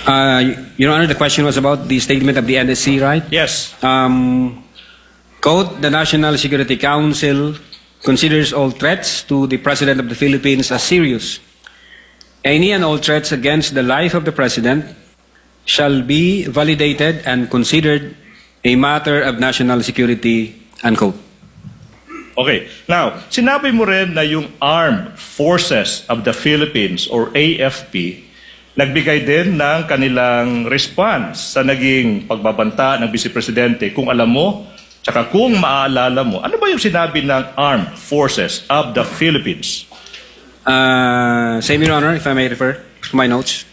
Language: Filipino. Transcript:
Your Honor, the question was about the statement of the NSC, right? Yes. Quote, the National Security Council considers all threats to the President of the Philippines as serious. Any and all threats against the life of the President shall be validated and considered a matter of national security, unquote. Okay. Now, sinabi mo rin na yung Armed Forces of the Philippines or AFP nagbigay din ng kanilang response sa naging pagbabanta ng Vice Presidente. Kung alam mo, tsaka kung maaalala mo, ano ba yung sinabi ng Armed Forces of the Philippines? Same, Your Honor, if I may refer to my notes.